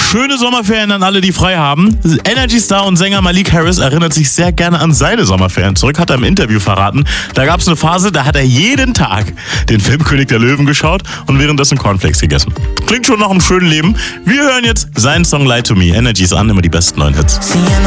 Schöne Sommerferien an alle, die frei haben. Energy-Star und Sänger Malik Harris erinnert sich sehr gerne an seine Sommerferien zurück, hat er im Interview verraten. Da gab es eine Phase, da hat er jeden Tag den Film König der Löwen geschaut und währenddessen Cornflakes gegessen. Klingt schon nach einem schönen Leben. Wir hören jetzt seinen Song Lie to Me. Energy ist an, immer die besten neuen Hits.